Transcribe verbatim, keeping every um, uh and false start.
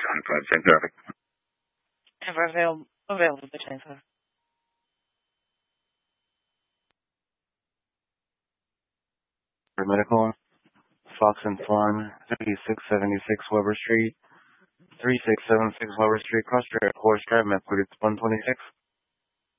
five, same traffic. Ever avail- available to transfer. For medical, Fox and Farm, thirty-six seventy-six Weber Street, three six seven six Weber Street, Cross Street, Horse Drive, map code one twenty-six.